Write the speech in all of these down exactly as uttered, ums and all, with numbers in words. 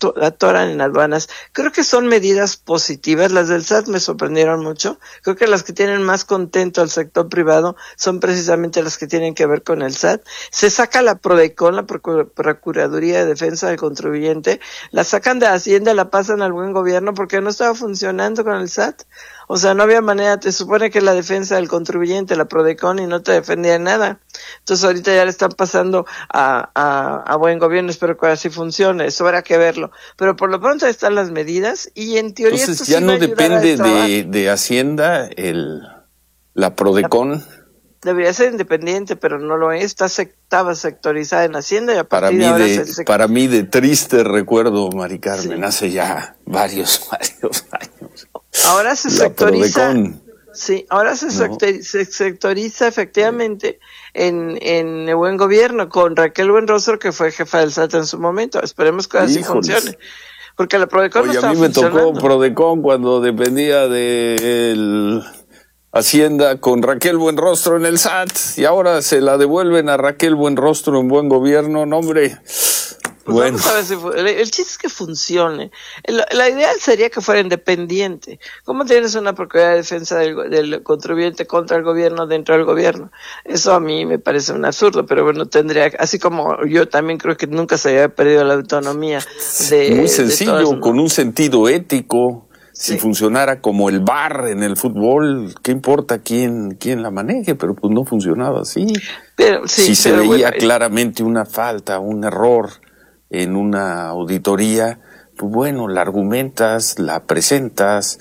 atu- atoran en aduanas. Creo que son medidas positivas. Las del S A T me sorprendieron mucho. Creo que las que tienen más contento al sector privado son precisamente las que tienen que ver con el S A T. Se saca la PRODECON, la Procur- Procuraduría de Defensa del Contribuyente, la sacan de Hacienda, la pasan al Buen Gobierno porque no estaba funcionando con el S A T. O sea, no había manera, te supone que la defensa del contribuyente, la PRODECON, y no te defendía nada. Entonces ahorita ya le están pasando a, a, a Buen Gobierno, espero que ahora sí funcione, eso habrá que verlo. Pero por lo pronto están las medidas y en teoría Entonces esto ya sí no va a ayudar depende al trabajo. de, de Hacienda el la PRODECON. Debería ser independiente, pero no lo es. Está sec- estaba sectorizada en Hacienda y a Para partir mí de ahora de, se sec- para mí de triste recuerdo, Mari Carmen, Sí. hace ya varios, varios años. ahora se La sectoriza. PRODECON. Sí, ahora se, No. sector- se sectoriza efectivamente en, en el Buen Gobierno con Raquel Buenrostro, que fue jefa del S A T en su momento. Esperemos que así Híjoles. funcione. Porque la PRODECON no Oye, a estaba mí me tocó funcionando. PRODECON cuando dependía de el Hacienda con Raquel Buenrostro en el S A T y ahora se la devuelven a Raquel Buenrostro en Buen Gobierno. No, hombre. Pues Bueno, vamos a ver si fu- el, el chiste es que funcione. El- la ideal sería que fuera independiente. ¿Cómo tienes una Procuraduría de Defensa del, go- del contribuyente contra el gobierno dentro del gobierno? Eso a mí me parece un absurdo, pero bueno, tendría, así como yo también creo que nunca se había perdido la autonomía de muy de sencillo, todas, ¿no? con un sentido ético. Si Sí. funcionara como el V A R en el fútbol, ¿qué importa quién, quién la maneje? Pero pues no funcionaba así. Pero, sí, si se pero veía bueno, claramente una falta, un error en una auditoría, pues bueno, la argumentas, la presentas,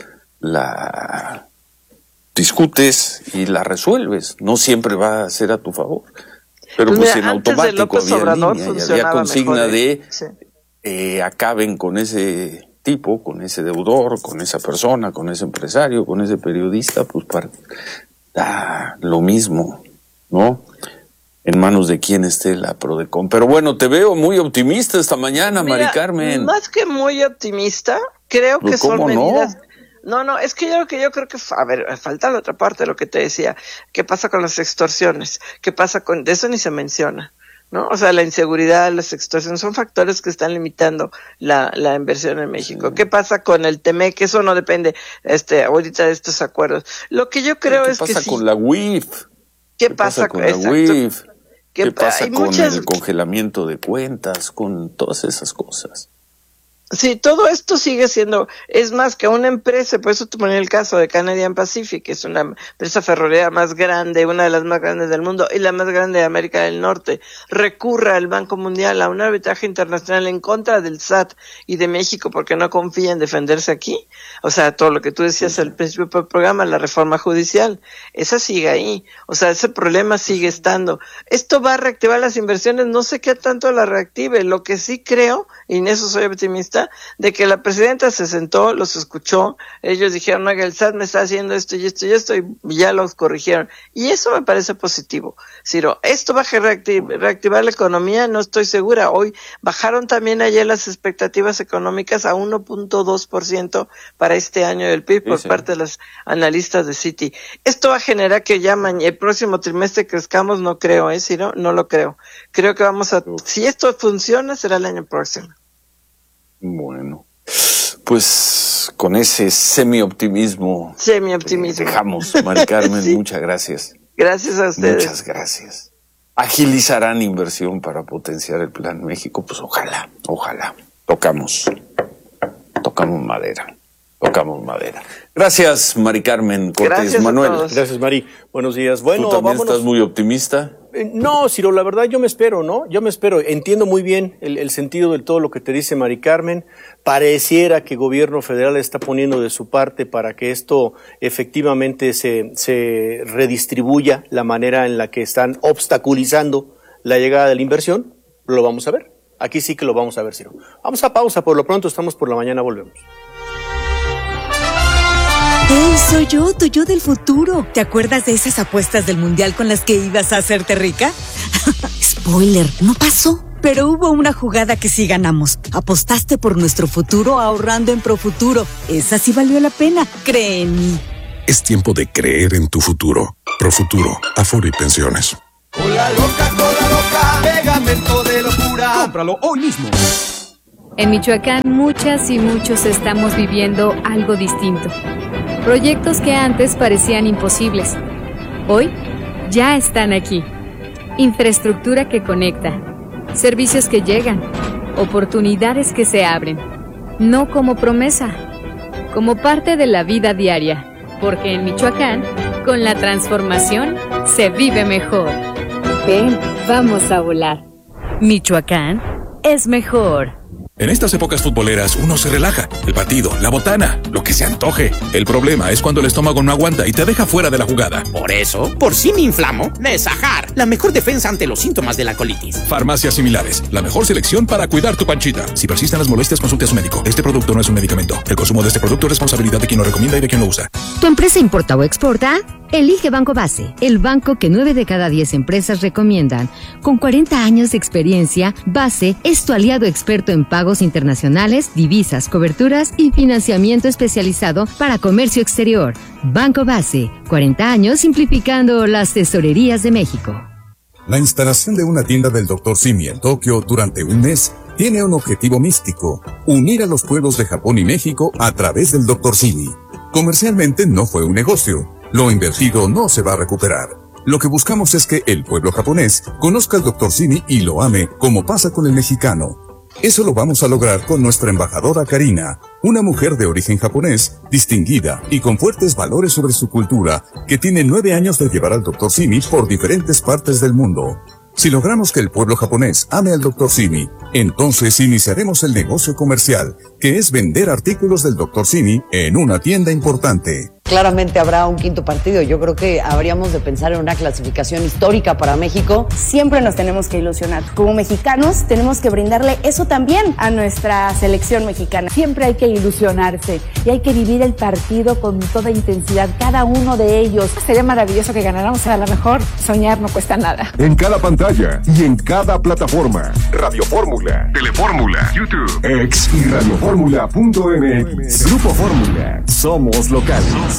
la discutes y la resuelves. No siempre va a ser a tu favor. Pero Pues pues, mira, en antes de automático López había Obrador línea y había funcionaba consigna mejor, de ¿eh? Sí. eh, acaben con ese tipo, con ese deudor, con esa persona, con ese empresario, con ese periodista, pues para ah, lo mismo, ¿no? En manos de quien esté la PRODECON. Pero bueno, te veo muy optimista esta mañana, Mira, Mari Carmen. más que muy optimista, creo Pues, que son ¿cómo no? medidas. No, no, es que yo, que yo creo que, a ver, falta la otra parte de lo que te decía. ¿Qué pasa con las extorsiones? ¿Qué pasa con, de eso ni se menciona, ¿no? O sea, la inseguridad, las extorsiones son factores que están limitando la, la inversión en México. Sí. ¿Qué pasa con el TEMEC? Eso no depende, este, ahorita de estos acuerdos. Lo que yo creo ¿Qué es que pasa sí. con la U I F? ¿Qué, ¿Qué pasa con la exacto. U I F? ¿Qué ¿Qué pa- pasa hay con muchas- el congelamiento de cuentas, con todas esas cosas? Sí, todo esto sigue siendo, es más que una empresa, por eso te ponía el caso de Canadian Pacific, que es una empresa ferroviaria más grande, una de las más grandes del mundo y la más grande de América del Norte, recurra al Banco Mundial a un arbitraje internacional en contra del S A T y de México porque no confía en defenderse aquí. O sea, todo lo que tú decías al principio del programa, la reforma judicial, esa sigue ahí. O sea, ese problema sigue estando. Esto va a reactivar las inversiones, no sé qué tanto la reactive. Lo que sí creo, y en eso soy optimista, de que la presidenta se sentó, los escuchó, ellos dijeron, oiga, el S A T me está haciendo esto y esto y esto, y ya los corrigieron. Y eso me parece positivo. Ciro, ¿esto va a reactiv- reactivar la economía? No estoy segura. Hoy bajaron también ayer las expectativas económicas a uno punto dos por ciento para este año del P I B por Sí, sí. parte de los analistas de Citi. ¿Esto va a generar que ya ma- el próximo trimestre crezcamos? No creo, ¿eh, Ciro? No lo creo. Creo que vamos a, si esto funciona, será el año próximo. Bueno, pues con ese semi-optimismo Semi-optimismo. eh, dejamos, Mari Carmen, Sí. muchas gracias. Gracias a ustedes. Muchas gracias. ¿Agilizarán inversión para potenciar el Plan México? Pues ojalá, ojalá. Tocamos, tocamos madera, tocamos madera. Gracias, Mari Carmen Cortés. Gracias a Manuel, todos. Gracias, Mari. Buenos días. Bueno, ¿tú también vámonos. estás muy optimista? Eh, No, Ciro, la verdad yo me espero, ¿no? Yo me espero. Entiendo muy bien el, el sentido de todo lo que te dice Mari Carmen. Pareciera que el gobierno federal está poniendo de su parte para que esto efectivamente se, se redistribuya la manera en la que están obstaculizando la llegada de la inversión. Lo vamos a ver. Aquí sí que lo vamos a ver, Ciro. Vamos a pausa. Por lo pronto estamos por la mañana. Volvemos. ¡Hey, soy yo, tu yo del futuro! ¿Te acuerdas de esas apuestas del mundial con las que ibas a hacerte rica? Spoiler, no pasó. Pero hubo una jugada que sí ganamos. Apostaste por nuestro futuro ahorrando en Profuturo. Esa sí valió la pena, cree en mí. Es tiempo de creer en tu futuro. Profuturo, Afore y Pensiones. Cola loca, cola loca, pegamento de locura. Cómpralo hoy mismo. En Michoacán, muchas y muchos estamos viviendo algo distinto. Proyectos que antes parecían imposibles, hoy ya están aquí. Infraestructura que conecta, servicios que llegan, oportunidades que se abren. No como promesa, como parte de la vida diaria. Porque en Michoacán, con la transformación, se vive mejor. Ven, vamos a volar. Michoacán es mejor. En estas épocas futboleras uno se relaja. El partido, la botana, lo que se antoje. El problema es cuando el estómago no aguanta y te deja fuera de la jugada. Por eso, por si me inflamo, Nesajar, la mejor defensa ante los síntomas de la colitis. Farmacias similares, la mejor selección para cuidar tu panchita. Si persisten las molestias, consulte a su médico. Este producto no es un medicamento. El consumo de este producto es responsabilidad de quien lo recomienda y de quien lo usa. ¿Tu empresa importa o exporta? Elige Banco Base, el banco que nueve de cada diez empresas recomiendan. Con cuarenta años de experiencia, Base es tu aliado experto en pagos internacionales, divisas, coberturas y financiamiento especializado para comercio exterior. Banco Base, cuarenta años simplificando las tesorerías de México. La instalación de una tienda del doctor Simi en Tokio durante un mes tiene un objetivo místico: unir a los pueblos de Japón y México a través del doctor Simi. Comercialmente no fue un negocio. Lo invertido no se va a recuperar. Lo que buscamos es que el pueblo japonés conozca al doctor Simi y lo ame, como pasa con el mexicano. Eso lo vamos a lograr con nuestra embajadora Karina, una mujer de origen japonés, distinguida y con fuertes valores sobre su cultura, que tiene nueve años de llevar al doctor Simi por diferentes partes del mundo. Si logramos que el pueblo japonés ame al doctor Simi, entonces iniciaremos el negocio comercial, que es vender artículos del doctor Simi en una tienda importante. Claramente habrá un quinto partido. Yo creo que habríamos de pensar en una clasificación histórica para México. Siempre nos tenemos que ilusionar. Como mexicanos tenemos que brindarle eso también a nuestra selección mexicana. Siempre hay que ilusionarse y hay que vivir el partido con toda intensidad, cada uno de ellos. Sería maravilloso que ganáramos, a lo mejor soñar no cuesta nada. En cada pantalla y en cada plataforma. Radio Fórmula, Telefórmula, YouTube, X y radioformula punto m x. Grupo Fórmula. Somos locales.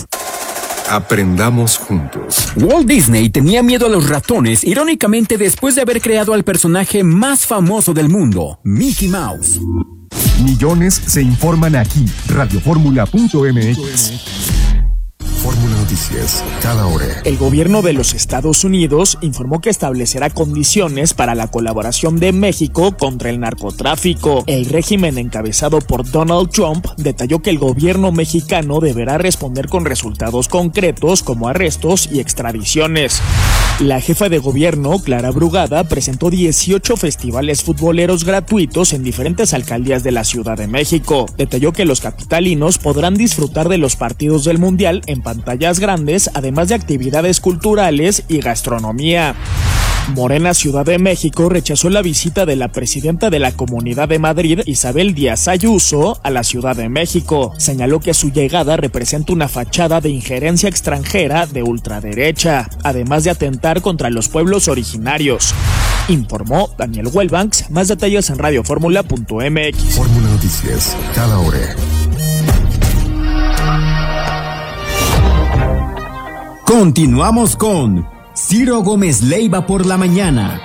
Aprendamos juntos. Walt Disney tenía miedo a los ratones, irónicamente después de haber creado al personaje más famoso del mundo, Mickey Mouse. Millones se informan aquí. radio fórmula punto m x. Fórmula Noticias, cada hora. El gobierno de los Estados Unidos informó que establecerá condiciones para la colaboración de México contra el narcotráfico. El régimen encabezado por Donald Trump detalló que el gobierno mexicano deberá responder con resultados concretos como arrestos y extradiciones. La jefa de gobierno, Clara Brugada, presentó dieciocho festivales futboleros gratuitos en diferentes alcaldías de la Ciudad de México. Detalló que los capitalinos podrán disfrutar de los partidos del Mundial en pantallas grandes, además de actividades culturales y gastronomía. Morena Ciudad de México rechazó la visita de la presidenta de la Comunidad de Madrid, Isabel Díaz Ayuso, a la Ciudad de México. Señaló que su llegada representa una fachada de injerencia extranjera de ultraderecha, además de atentar contra los pueblos originarios. Informó Daniel Wellbanks. Más detalles en radio fórmula punto m x. Fórmula Noticias, cada hora. Continuamos con Ciro Gómez Leiva por la mañana.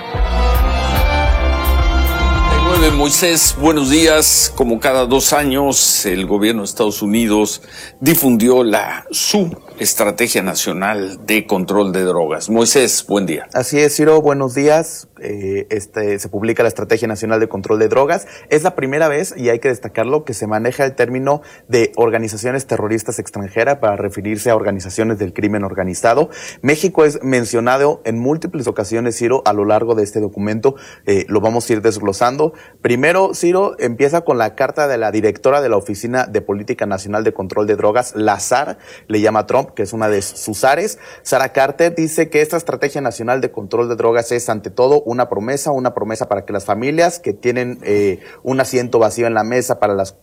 Moisés, buenos días. Como cada dos años, el gobierno de Estados Unidos difundió la su Estrategia Nacional de Control de Drogas. Moisés, buen día. Así es, Ciro, buenos días. Eh, este se publica la Estrategia Nacional de Control de Drogas. Es la primera vez, y hay que destacarlo, que se maneja el término de organizaciones terroristas extranjeras para referirse a organizaciones del crimen organizado. México es mencionado en múltiples ocasiones, Ciro, a lo largo de este documento. Eh, lo vamos a ir desglosando. Primero, Ciro, empieza con la carta de la directora de la Oficina de Política Nacional de Control de Drogas, la S A R, le llama Trump, que es una de sus ares. Sara Carter dice que esta Estrategia Nacional de Control de Drogas es, ante todo, una promesa, una promesa para que las familias que tienen eh, un asiento vacío en la mesa para las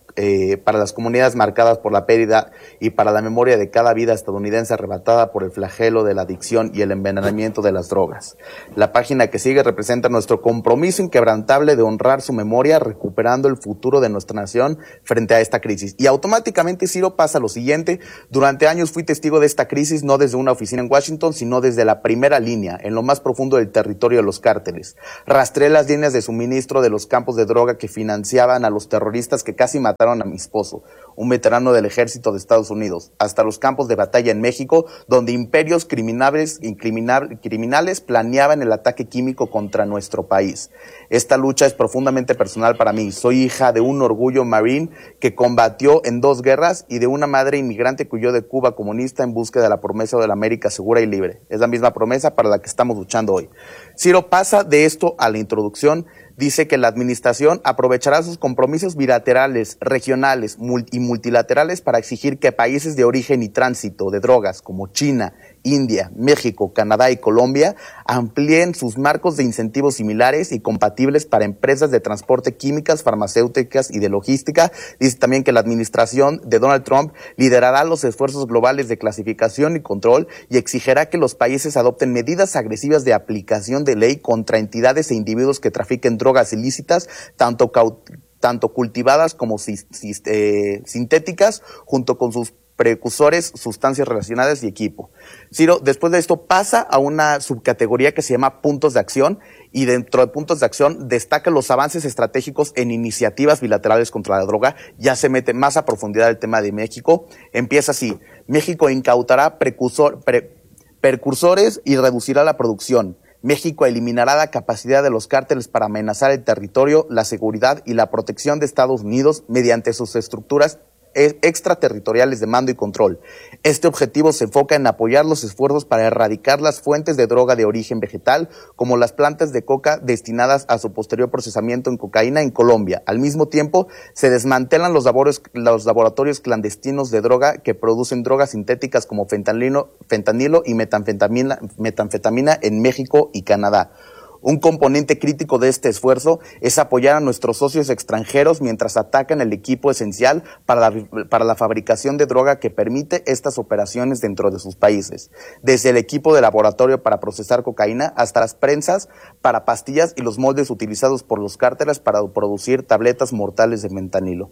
eh, para las comunidades marcadas por la pérdida y para la memoria de cada vida estadounidense arrebatada por el flagelo de la adicción y el envenenamiento de las drogas. La página que sigue representa nuestro compromiso inquebrantable de honrar su memoria, recuperando el futuro de nuestra nación frente a esta crisis. Y automáticamente, Ciro, pasa lo siguiente: durante años fui testigo de esta crisis, no desde una oficina en Washington, sino desde la primera línea, en lo más profundo del territorio de los cárteles. Rastré las líneas de suministro de los campos de droga que financiaban a los terroristas que casi mataron a mi esposo, un veterano del ejército de Estados Unidos, hasta los campos de batalla en México, donde imperios criminales y criminal, criminales planeaban el ataque químico contra nuestro país. Esta lucha es profundamente personal para mí. Soy hija de un orgullo marine que combatió en dos guerras y de una madre inmigrante que huyó de Cuba comunista en búsqueda de la promesa de la América segura y libre. Es la misma promesa para la que estamos luchando hoy. Ciro pasa de esto a la introducción. Dice que la administración aprovechará sus compromisos bilaterales, regionales y multilaterales para exigir que países de origen y tránsito de drogas como China, India, México, Canadá y Colombia amplíen sus marcos de incentivos similares y compatibles para empresas de transporte, químicas, farmacéuticas y de logística. Dice también que la administración de Donald Trump liderará los esfuerzos globales de clasificación y control y exigirá que los países adopten medidas agresivas de aplicación de ley contra entidades e individuos que trafiquen drogas ilícitas, tanto, tanto cultivadas como si, si, eh, sintéticas, junto con sus precursores, sustancias relacionadas y equipo. Ciro, después de esto pasa a una subcategoría que se llama puntos de acción, y dentro de puntos de acción destaca los avances estratégicos en iniciativas bilaterales contra la droga. Ya se mete más a profundidad el tema de México. Empieza así: México incautará precursor, pre, precursores y reducirá la producción. México eliminará la capacidad de los cárteles para amenazar el territorio, la seguridad y la protección de Estados Unidos mediante sus estructuras extraterritoriales de mando y control. Este objetivo se enfoca en apoyar los esfuerzos para erradicar las fuentes de droga de origen vegetal, como las plantas de coca destinadas a su posterior procesamiento en cocaína en Colombia. Al mismo tiempo, se desmantelan los, labores, los laboratorios clandestinos de droga que producen drogas sintéticas como fentanilo, fentanilo y metanfetamina, metanfetamina en México y Canadá. Un componente crítico de este esfuerzo es apoyar a nuestros socios extranjeros mientras atacan el equipo esencial para la, para la fabricación de droga que permite estas operaciones dentro de sus países. Desde el equipo de laboratorio para procesar cocaína hasta las prensas para pastillas y los moldes utilizados por los cárteles para producir tabletas mortales de fentanilo.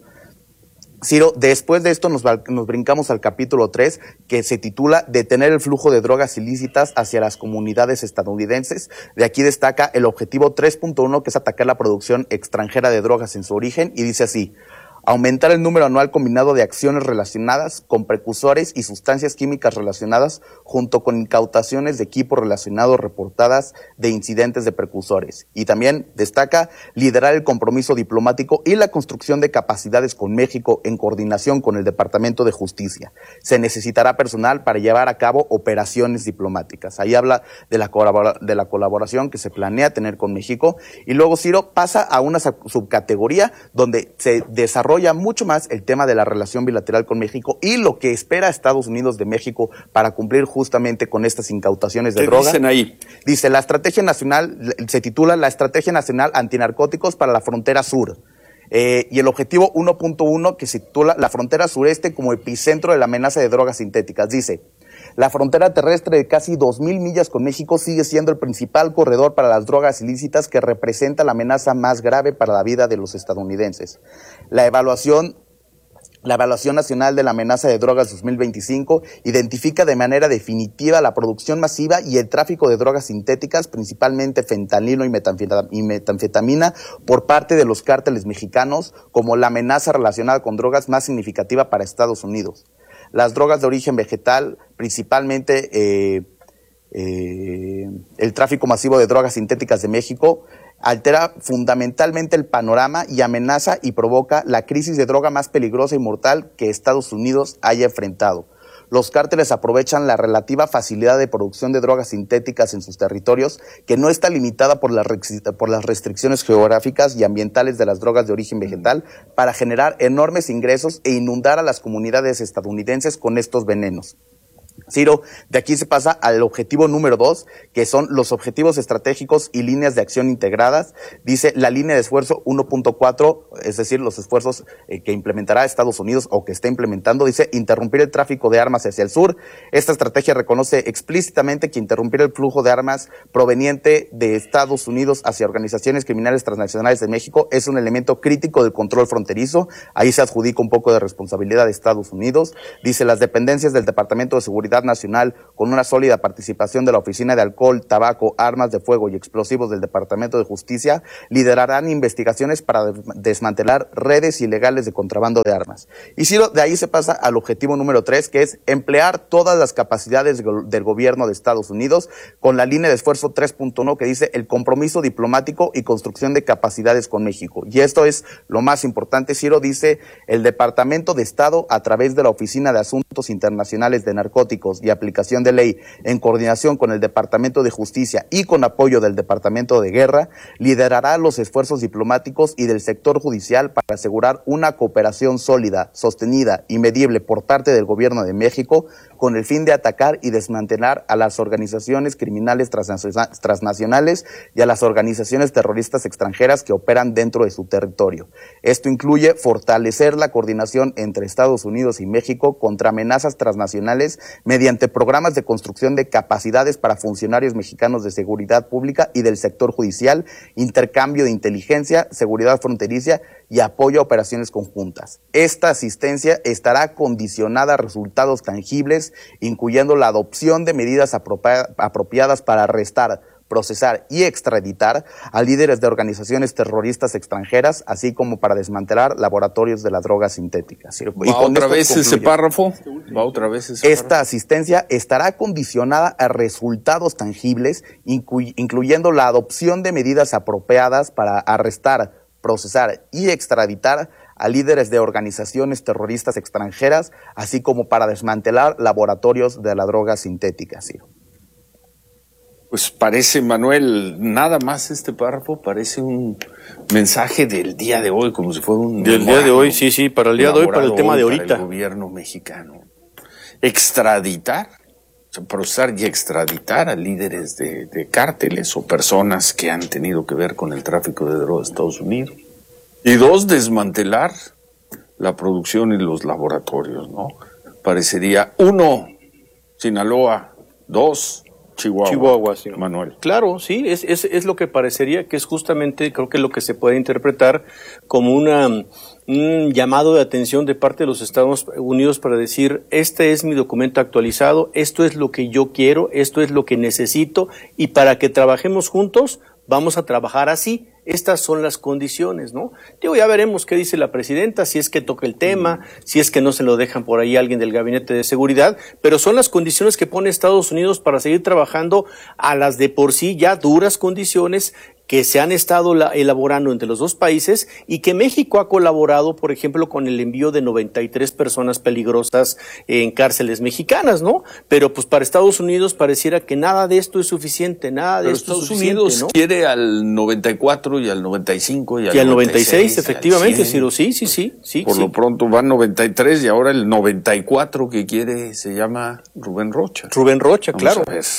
Ciro, después de esto nos, nos brincamos al capítulo tres, que se titula Detener el flujo de drogas ilícitas hacia las comunidades estadounidenses. De aquí destaca el objetivo tres punto uno, que es atacar la producción extranjera de drogas en su origen, y dice así: aumentar el número anual combinado de acciones relacionadas con precursores y sustancias químicas relacionadas, junto con incautaciones de equipo relacionado reportadas de incidentes de precursores. Y también destaca liderar el compromiso diplomático y la construcción de capacidades con México en coordinación con el Departamento de Justicia. Se necesitará personal para llevar a cabo operaciones diplomáticas. Ahí habla de la, colabora- de la colaboración que se planea tener con México. Y luego Ciro pasa a una subcategoría donde se desarrolla mucho más el tema de la relación bilateral con México y lo que espera Estados Unidos de México para cumplir justamente con estas incautaciones de droga. ¿Qué dicen ahí? Dice, la estrategia nacional, se titula la Estrategia Nacional Antinarcóticos para la Frontera Sur. Eh, y el objetivo uno punto uno, que se titula la frontera sureste como epicentro de la amenaza de drogas sintéticas. Dice, la frontera terrestre de casi dos mil millas con México sigue siendo el principal corredor para las drogas ilícitas, que representa la amenaza más grave para la vida de los estadounidenses. La evaluación La Evaluación Nacional de la Amenaza de Drogas dos mil veinticinco identifica de manera definitiva la producción masiva y el tráfico de drogas sintéticas, principalmente fentanilo y metanfetamina, por parte de los cárteles mexicanos, como la amenaza relacionada con drogas más significativa para Estados Unidos. Las drogas de origen vegetal, principalmente eh, eh, el tráfico masivo de drogas sintéticas de México, altera fundamentalmente el panorama y amenaza y provoca la crisis de droga más peligrosa y mortal que Estados Unidos haya enfrentado. Los cárteles aprovechan la relativa facilidad de producción de drogas sintéticas en sus territorios, que no está limitada por las, por las restricciones geográficas y ambientales de las drogas de origen vegetal, para generar enormes ingresos e inundar a las comunidades estadounidenses con estos venenos. Ciro, de aquí se pasa al objetivo número dos, que son los objetivos estratégicos y líneas de acción integradas. Dice la línea de esfuerzo uno punto cuatro, es decir, los esfuerzos eh, que implementará Estados Unidos o que está implementando, dice interrumpir el tráfico de armas hacia el sur. Esta estrategia reconoce explícitamente que interrumpir el flujo de armas proveniente de Estados Unidos hacia organizaciones criminales transnacionales de México es un elemento crítico del control fronterizo. Ahí se adjudica un poco de responsabilidad de Estados Unidos. Dice las dependencias del Departamento de Seguridad Nacional, con una sólida participación de la Oficina de Alcohol, Tabaco, Armas de Fuego y Explosivos del Departamento de Justicia, liderarán investigaciones para desmantelar redes ilegales de contrabando de armas. Y si de ahí se pasa al objetivo número tres, que es emplear todas las capacidades del gobierno de Estados Unidos, con la línea de esfuerzo tres punto uno, que dice el compromiso diplomático y construcción de capacidades con México. Y esto es lo más importante, Ciro, dice el Departamento de Estado, a través de la Oficina de Asuntos Internacionales de Narcóticos y Aplicación de Ley, en coordinación con el Departamento de Justicia y con apoyo del Departamento de Guerra, liderará los esfuerzos diplomáticos y del sector judicial para asegurar una cooperación sólida, sostenida y medible por parte del Gobierno de México, con el fin de atacar y desmantelar a las organizaciones criminales transnacionales y a las organizaciones terroristas extranjeras que operan dentro de su territorio. Esto incluye fortalecer la coordinación entre Estados Unidos y México contra amenazas transnacionales mediante programas de construcción de capacidades para funcionarios mexicanos de seguridad pública y del sector judicial, intercambio de inteligencia, seguridad fronteriza y apoyo a operaciones conjuntas. Esta asistencia estará condicionada a resultados tangibles, incluyendo la adopción de medidas apropia- apropiadas para arrestar, procesar y extraditar a líderes de organizaciones terroristas extranjeras, así como para desmantelar laboratorios de las drogas sintéticas. ¿Va otra vez ese párrafo? ¿Va otra vez ese Esta párrafo? asistencia estará condicionada a resultados tangibles, inclu- incluyendo la adopción de medidas apropiadas para arrestar, procesar y extraditar a líderes de organizaciones terroristas extranjeras, así como para desmantelar laboratorios de la droga sintética. ¿Sí? Pues parece, Manuel, nada más este párrafo parece un mensaje del día de hoy, como si fuera un... Del día de hoy, sí, sí, para el día de hoy, para el tema de ahorita. Para el gobierno mexicano. Extraditar, o sea, procesar y extraditar a líderes de, de cárteles o personas que han tenido que ver con el tráfico de drogas de Estados Unidos. Y dos, desmantelar la producción y los laboratorios, ¿no? Parecería, uno, Sinaloa, dos, Chihuahua, Chihuahua, sí. Manuel. Claro, sí, es, es, es lo que parecería que es justamente, creo que lo que se puede interpretar como una, un llamado de atención de parte de los Estados Unidos para decir, este es mi documento actualizado, esto es lo que yo quiero, esto es lo que necesito, y para que trabajemos juntos, vamos a trabajar así. Estas son las condiciones, ¿no? Digo, ya veremos qué dice la presidenta, si es que toca el tema, si es que no se lo dejan por ahí alguien del Gabinete de Seguridad, pero son las condiciones que pone Estados Unidos para seguir trabajando a las de por sí ya duras condiciones que se han estado la, elaborando entre los dos países y que México ha colaborado, por ejemplo, con el envío de noventa y tres personas peligrosas en cárceles mexicanas, ¿no? Pero pues para Estados Unidos pareciera que nada de esto es suficiente, nada de Pero esto Estados es suficiente, Unidos ¿no? quiere al noventa y cuatro y al noventa y cinco y al, Y al noventa y seis, al efectivamente, cien. Ciro, sí, sí, sí, sí. Por sí. lo pronto van noventa y tres y ahora el noventa y cuatro que quiere se llama Rubén Rocha. Rubén Rocha, Vamos claro. a ver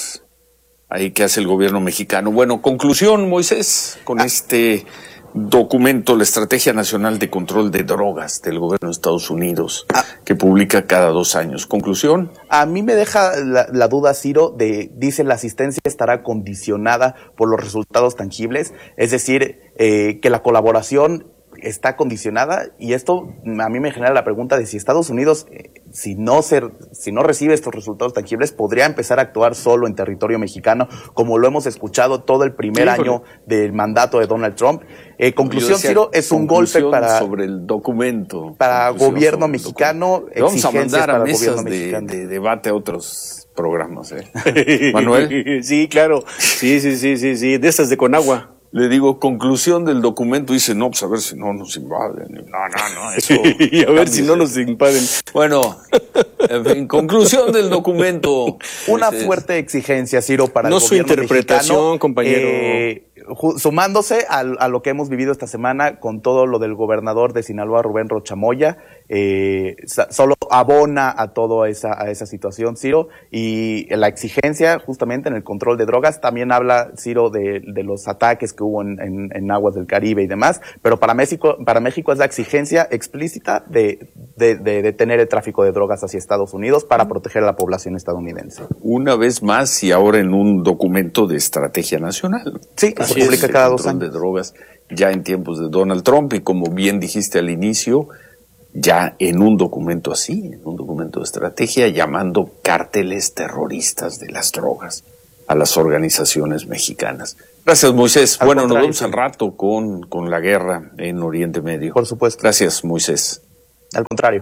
ahí qué hace el gobierno mexicano. Bueno, conclusión, Moisés, con ah. este documento, la Estrategia Nacional de Control de Drogas del gobierno de Estados Unidos, ah. que publica cada dos años. ¿Conclusión? A mí me deja la, la duda, Ciro, de, dice la asistencia estará condicionada por los resultados tangibles, es decir, eh, que la colaboración está condicionada, y esto a mí me genera la pregunta de si Estados Unidos, eh, si no se, si no recibe estos resultados tangibles, podría empezar a actuar solo en territorio mexicano, como lo hemos escuchado todo el primer sí, año del mandato de Donald Trump. Eh, conclusión, decía, Ciro, es un golpe para sobre el documento para gobierno mexicano, vamos a mandar a mesas de, de debate a otros programas, ¿eh? Manuel. Sí, claro, sí, sí, sí, sí, sí, de esas de Conagua. Le digo, conclusión del documento, dice, no, pues a ver si no nos invaden. No, no, no, eso. Y a ver si no nos invaden. Bueno, en fin, conclusión del documento. Una pues fuerte es... exigencia, Ciro, para no el gobierno su interpretación, mexicano, compañero. Eh, sumándose a, a lo que hemos vivido esta semana con todo lo del gobernador de Sinaloa, Rubén Rocha Moya, eh, solo abona a toda esa, a esa situación, Ciro, y la exigencia justamente en el control de drogas. También habla, Ciro, de, de los ataques que hubo en, en, en aguas del Caribe y demás, pero para México, para México es la exigencia explícita de, de, de detener el tráfico de drogas hacia Estados Unidos para proteger a la población estadounidense. Una vez más y ahora en un documento de estrategia nacional. Sí, que se publica cada dos años. De drogas ya en tiempos de Donald Trump y como bien dijiste al inicio, ya en un documento así, en un documento de estrategia llamando cárteles terroristas de las drogas a las organizaciones mexicanas. Gracias, Moisés. Al bueno, nos contrario, vemos al rato con, con la guerra en Oriente Medio. Por supuesto. Gracias, Moisés. Al contrario.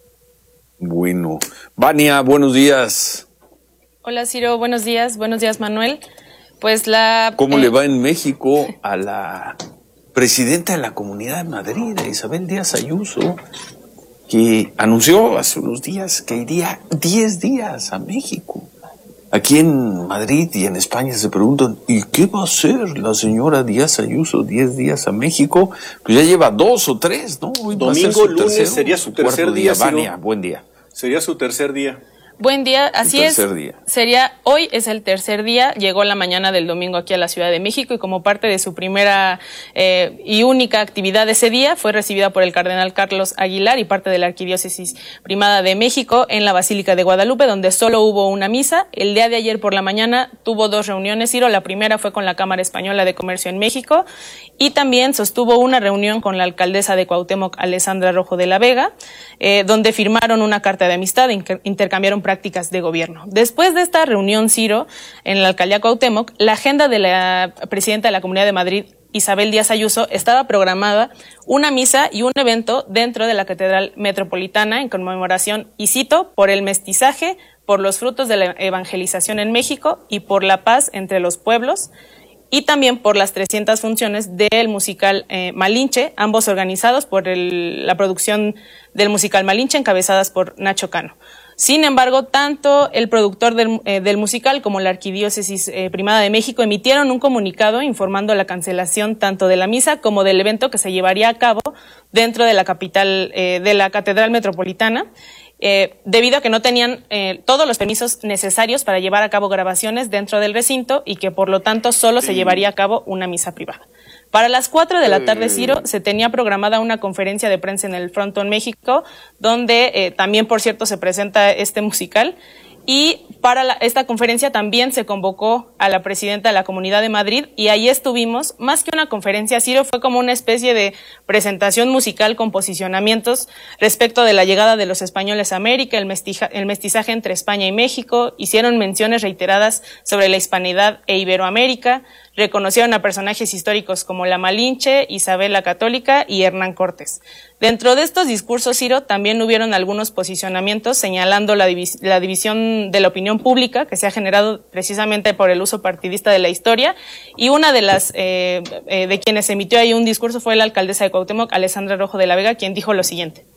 Bueno. Vania, buenos días. Hola, Ciro, buenos días. Buenos días, Manuel. Pues la... ¿Cómo eh, le va en México a la presidenta de la Comunidad de Madrid, a Isabel Díaz Ayuso, que anunció hace unos días que iría diez días a México? Aquí en Madrid y en España se preguntan, ¿y qué va a hacer la señora Díaz Ayuso diez días a México? Pues ya lleva dos o tres, ¿no? Hoy va a ser Domingo, su lunes tercero, sería su tercer cuarto día, Ciro. Vania, buen día. Sería su tercer día. Buen día, así es. tercer día. Sería, hoy es el tercer día, llegó la mañana del domingo aquí a la Ciudad de México y como parte de su primera eh, y única actividad ese día fue recibida por el cardenal Carlos Aguilar y parte de la Arquidiócesis Primada de México en la Basílica de Guadalupe, donde solo hubo una misa. El día de ayer por la mañana tuvo dos reuniones, Ciro. La primera fue con la Cámara Española de Comercio en México y también sostuvo una reunión con la alcaldesa de Cuauhtémoc, Alessandra Rojo de la Vega, eh, donde firmaron una carta de amistad e intercambiaron prácticas de gobierno. Después de esta reunión, Ciro, en la alcaldía Cuauhtémoc, la agenda de la presidenta de la Comunidad de Madrid, Isabel Díaz Ayuso, estaba programada una misa y un evento dentro de la Catedral Metropolitana en conmemoración, y cito, por el mestizaje, por los frutos de la evangelización en México y por la paz entre los pueblos, y también por las trescientas funciones del musical eh, Malinche, ambos organizados por el, la producción del musical Malinche, encabezadas por Nacho Cano. Sin embargo, tanto el productor del, eh, del musical como la Arquidiócesis eh, Primada de México emitieron un comunicado informando la cancelación tanto de la misa como del evento que se llevaría a cabo dentro de la capital, eh, de la Catedral Metropolitana, eh, debido a que no tenían eh, todos los permisos necesarios para llevar a cabo grabaciones dentro del recinto y que por lo tanto solo se llevaría a cabo una misa privada. Para las cuatro de la tarde, Ciro, se tenía programada una conferencia de prensa en el Frontón México, donde eh, también, por cierto, se presenta este musical. Y para la, esta conferencia también se convocó a la presidenta de la Comunidad de Madrid y ahí estuvimos. Más que una conferencia, Ciro, fue como una especie de presentación musical con posicionamientos respecto de la llegada de los españoles a América, el, mestija, el mestizaje entre España y México. Hicieron menciones reiteradas sobre la hispanidad e Iberoamérica. Reconocieron a personajes históricos como la Malinche, Isabel la Católica y Hernán Cortés. Dentro de estos discursos, Ciro, también hubieron algunos posicionamientos señalando la, divis la división de la opinión pública que se ha generado precisamente por el uso partidista de la historia, y una de las eh, eh, de quienes emitió ahí un discurso fue la alcaldesa de Cuauhtémoc, Alessandra Rojo de la Vega, quien dijo lo siguiente.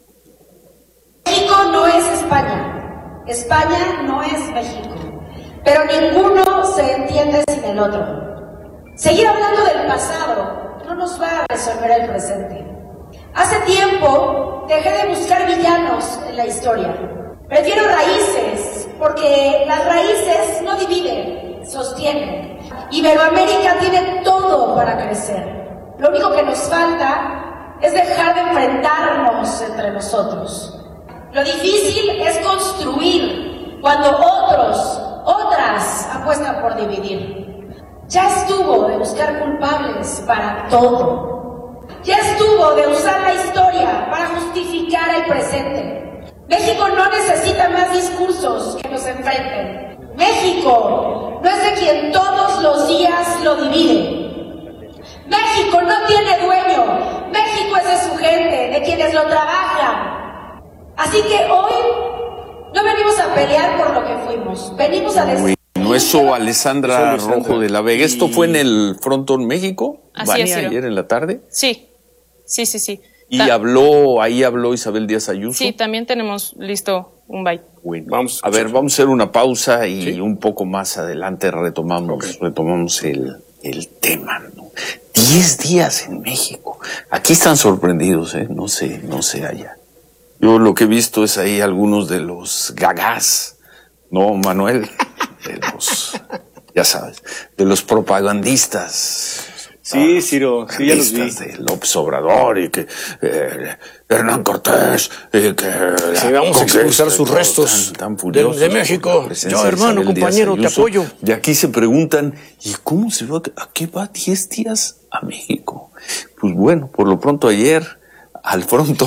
México no es España, España no es México, pero ninguno se entiende sin el otro. Seguir hablando del pasado no nos va a resolver el presente. Hace tiempo dejé de buscar villanos en la historia. Prefiero raíces, porque las raíces no dividen, sostienen. Iberoamérica tiene todo para crecer. Lo único que nos falta es dejar de enfrentarnos entre nosotros. Lo difícil es construir cuando otros, otras apuestan por dividir. Ya estuvo de buscar culpables para todo. Ya estuvo de usar la historia para justificar el presente. México no necesita más discursos que nos enfrenten. México no es de quien todos los días lo divide. México no tiene dueño. México es de su gente, de quienes lo trabajan. Así que hoy no venimos a pelear por lo que fuimos. Venimos a decir... No, eso, Alessandra Rojo de la Vega. ¿Esto fue en el Frontón México? Así es, ayer en la tarde? Sí, sí, sí, sí. Y habló, ahí habló Isabel Díaz Ayuso. Sí, también tenemos listo un byte. Bueno, vamos a ver, vamos a hacer una pausa y ¿sí? un poco más adelante retomamos, okay. retomamos el, el tema, ¿no? Diez días en México. Aquí están sorprendidos, ¿eh? No sé, no sé allá. Yo lo que he visto es ahí algunos de los gagás, ¿no, Manuel? De los, ya sabes, de los propagandistas. Sí, Ciro, sí, ya los vi. De López Obrador y que eh, Hernán Cortés y que... Sí, vamos a expulsar sus restos tan, tan de, de México. Yo, hermano, compañero, te apoyo. Y aquí se preguntan, ¿y cómo se va? ¿A qué va diez días a México? Pues bueno, por lo pronto ayer, al pronto...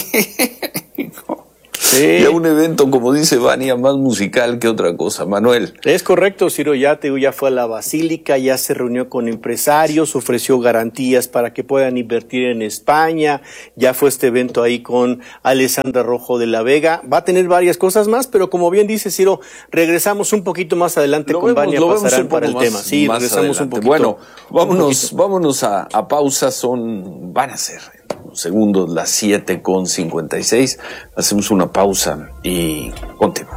Sí. Ya un evento, como dice Vania, más musical que otra cosa. Manuel. Es correcto, Ciro, ya, te, ya fue a la Basílica, ya se reunió con empresarios, ofreció garantías para que puedan invertir en España, ya fue este evento ahí con Alessandra Rojo de la Vega. Va a tener varias cosas más, pero como bien dice Ciro, regresamos un poquito más adelante lo con vemos, Vania Pasarán para el más, tema. Sí, regresamos adelante. un poquito. Bueno, vámonos, un poquito. vámonos a, a pausa, son, van a ser segundos, las siete con cincuenta y seis. Hacemos una pausa y continuamos.